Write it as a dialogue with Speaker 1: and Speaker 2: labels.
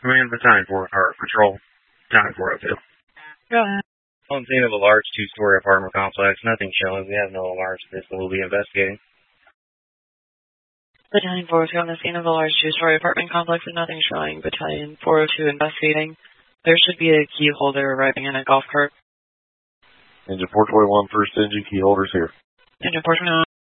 Speaker 1: Command Battalion 4, or Patrol Battalion 405.
Speaker 2: Go ahead.
Speaker 1: On scene of a large two-story apartment complex. Nothing showing. We have no alarms for this, but we'll be investigating.
Speaker 2: Battalion 402 on the scene of a large two-story apartment complex with nothing showing. Battalion 402 investigating. There should be a key holder arriving in a golf cart.
Speaker 3: Engine 421, first engine key holders here.
Speaker 2: Engine 421.